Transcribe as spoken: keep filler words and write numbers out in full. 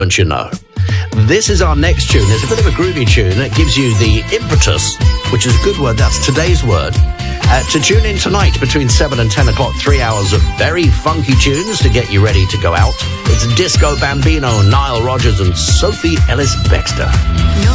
don't you know? This is our next tune. It's a bit of a groovy tune. It gives you the impetus, which is a good word. That's today's word. Uh, to tune in tonight between seven and ten o'clock, three hours of very funky tunes to get you ready to go out. It's Disco Bambino, Nile Rodgers and Sophie Ellis-Bextor.